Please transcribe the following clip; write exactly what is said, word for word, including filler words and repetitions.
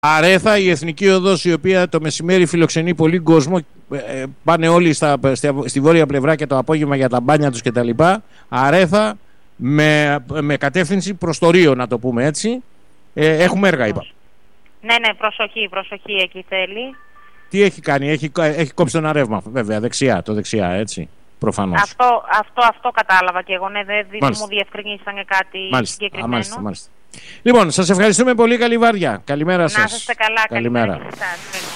Αρέθα, η Εθνική Οδός, η οποία το μεσημέρι φιλοξενεί πολύ κόσμο, ε, πάνε όλοι στα, στη, στη βόρεια πλευρά και το απόγευμα για τα μπάνια τους κτλ. Αρέθα με, με κατεύθυνση προς το Ρίο, να το πούμε έτσι. Ε, έχουμε έργα, είπα. Ναι, ναι, προσοχή, προσοχή εκεί θέλει. Τι έχει κάνει, έχει, έχει κόψει ένα ρεύμα, βέβαια, δεξιά, το δεξιά, έτσι, προφανώς. Αυτό, αυτό, αυτό κατάλαβα και εγώ, ναι, δεν μου διευκρινίσαν κάτι μάλιστα. συγκεκριμένο. Α, μάλιστα, μάλιστα. Λοιπόν, σας ευχαριστούμε πολύ, καλή βάρδια. Καλημέρα σας. Να είστε καλά, καλημέρα. καλημέρα.